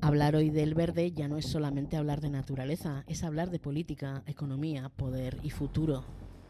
Hablar hoy del verde ya no es solamente hablar de naturaleza, es hablar de política, economía, poder y futuro.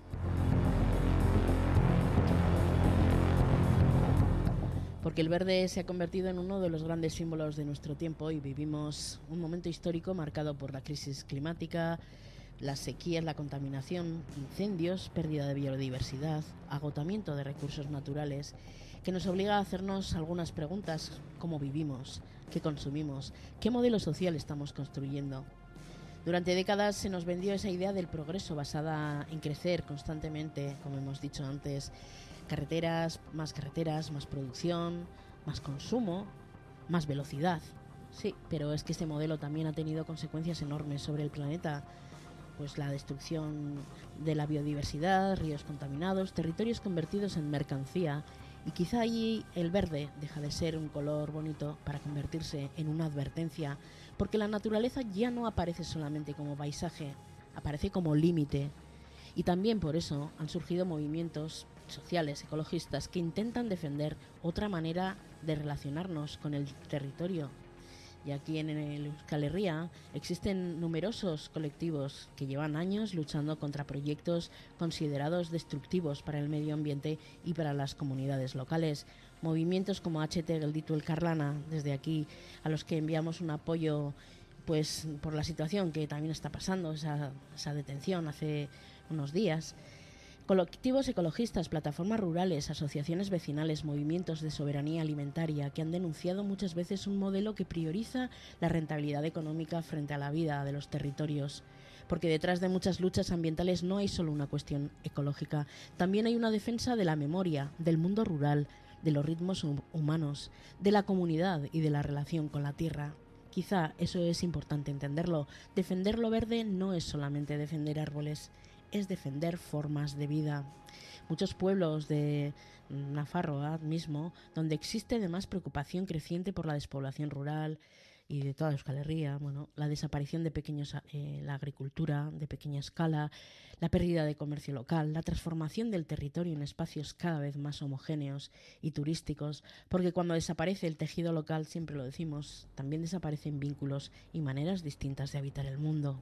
Porque el verde se ha convertido en uno de los grandes símbolos de nuestro tiempo y vivimos un momento histórico marcado por la crisis climática, las sequías, la contaminación, incendios, pérdida de biodiversidad, agotamiento de recursos naturales, que nos obliga a hacernos algunas preguntas: ¿cómo vivimos? ¿Qué consumimos? ¿Qué modelo social estamos construyendo? Durante décadas se nos vendió esa idea del progreso basada en crecer constantemente, como hemos dicho antes, carreteras, más producción, más consumo, más velocidad. Sí, pero es que este modelo también ha tenido consecuencias enormes sobre el planeta, pues la destrucción de la biodiversidad, ríos contaminados, territorios convertidos en mercancía, y quizá allí el verde deja de ser un color bonito para convertirse en una advertencia, porque la naturaleza ya no aparece solamente como paisaje, aparece como límite. Y también por eso han surgido movimientos sociales, ecologistas, que intentan defender otra manera de relacionarnos con el territorio. Y aquí en el Euskal Herria existen numerosos colectivos que llevan años luchando contra proyectos considerados destructivos para el medio ambiente y para las comunidades locales. Movimientos como HT Gelditu Elkarlana, desde aquí, a los que enviamos un apoyo pues por la situación que también está pasando, esa detención hace unos días. Colectivos ecologistas, plataformas rurales, asociaciones vecinales, movimientos de soberanía alimentaria que han denunciado muchas veces un modelo que prioriza la rentabilidad económica frente a la vida de los territorios. Porque detrás de muchas luchas ambientales no hay solo una cuestión ecológica, también hay una defensa de la memoria, del mundo rural, de los ritmos humanos, de la comunidad y de la relación con la tierra. Quizá eso es importante entenderlo. Defender lo verde no es solamente defender árboles, es defender formas de vida. Muchos pueblos de Nafarroa mismo, donde existe además preocupación creciente por la despoblación rural y de toda Euskal Herria, la desaparición de la agricultura de pequeña escala, la pérdida de comercio local, la transformación del territorio en espacios cada vez más homogéneos y turísticos, porque cuando desaparece el tejido local, siempre lo decimos, también desaparecen vínculos y maneras distintas de habitar el mundo.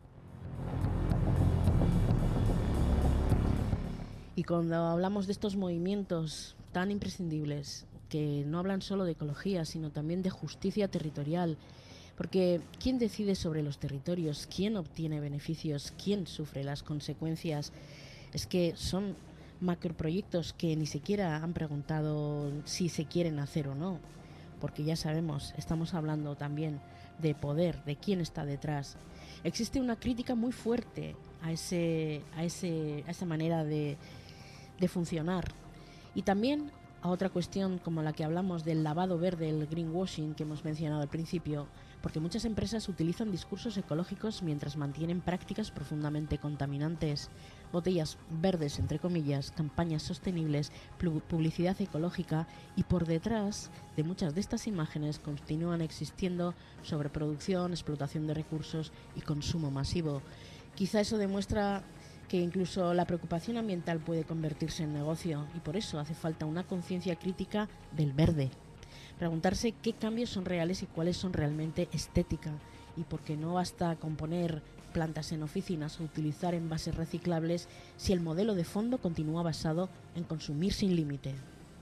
Y cuando hablamos de estos movimientos tan imprescindibles, que no hablan solo de ecología, sino también de justicia territorial, porque ¿quién decide sobre los territorios? ¿Quién obtiene beneficios? ¿Quién sufre las consecuencias? Es que son macroproyectos que ni siquiera han preguntado si se quieren hacer o no, porque ya sabemos, estamos hablando también de poder, de quién está detrás. Existe una crítica muy fuerte a esa manera de funcionar. Y también a otra cuestión como la que hablamos del lavado verde, el greenwashing que hemos mencionado al principio, porque muchas empresas utilizan discursos ecológicos mientras mantienen prácticas profundamente contaminantes. Botellas verdes, entre comillas, campañas sostenibles, publicidad ecológica, y por detrás de muchas de estas imágenes continúan existiendo sobreproducción, explotación de recursos y consumo masivo. Quizá eso demuestra que incluso la preocupación ambiental puede convertirse en negocio, y por eso hace falta una conciencia crítica del verde. Preguntarse qué cambios son reales y cuáles son realmente estética, y porque no basta con poner plantas en oficinas o utilizar envases reciclables si el modelo de fondo continúa basado en consumir sin límite.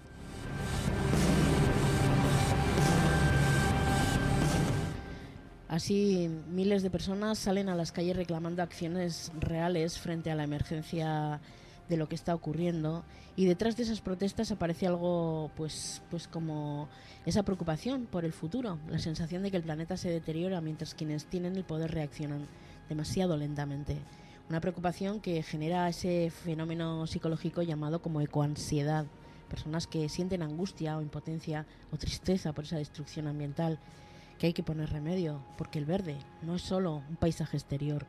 Así, miles de personas salen a las calles reclamando acciones reales frente a la emergencia de lo que está ocurriendo, y detrás de esas protestas aparece algo pues como esa preocupación por el futuro, la sensación de que el planeta se deteriora mientras quienes tienen el poder reaccionan demasiado lentamente. Una preocupación que genera ese fenómeno psicológico llamado como ecoansiedad, personas que sienten angustia o impotencia o tristeza por esa destrucción ambiental, que hay que poner remedio, porque el verde no es solo un paisaje exterior,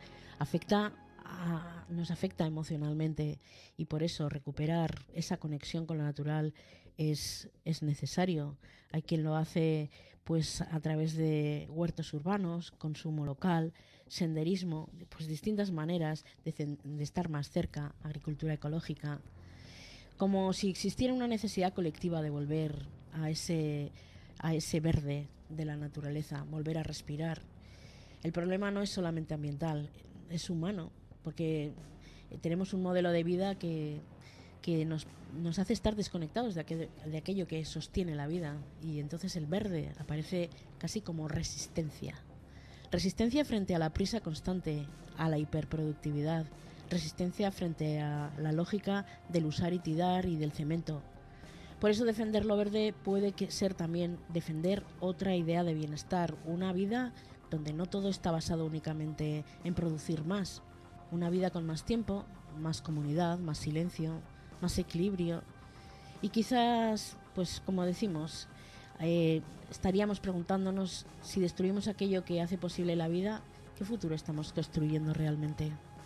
nos afecta emocionalmente, y por eso recuperar esa conexión con lo natural es necesario. Hay quien lo hace pues a través de huertos urbanos, consumo local, senderismo, pues distintas maneras de estar más cerca, agricultura ecológica, como si existiera una necesidad colectiva de volver a ese a ese verde de la naturaleza, volver a respirar. El problema no es solamente ambiental, es humano, porque tenemos un modelo de vida que nos hace estar desconectados de aquello que sostiene la vida, y entonces el verde aparece casi como resistencia. Resistencia frente a la prisa constante, a la hiperproductividad, resistencia frente a la lógica del usar y tirar y del cemento. Por eso defender lo verde puede ser también defender otra idea de bienestar, una vida donde no todo está basado únicamente en producir más, una vida con más tiempo, más comunidad, más silencio, más equilibrio. Y quizás, pues como decimos, estaríamos preguntándonos, si destruimos aquello que hace posible la vida, ¿qué futuro estamos construyendo realmente?